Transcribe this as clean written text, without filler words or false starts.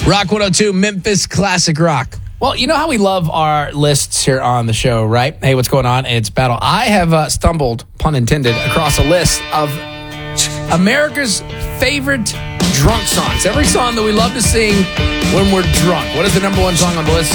Rock 102, Memphis Classic Rock. Well, you know how we love our lists here on the show, right? Hey, what's going on? It's Battle. I have stumbled, pun intended, across a list of America's favorite drunk songs. Every song that we love to sing when we're drunk. What is the number one song on the list?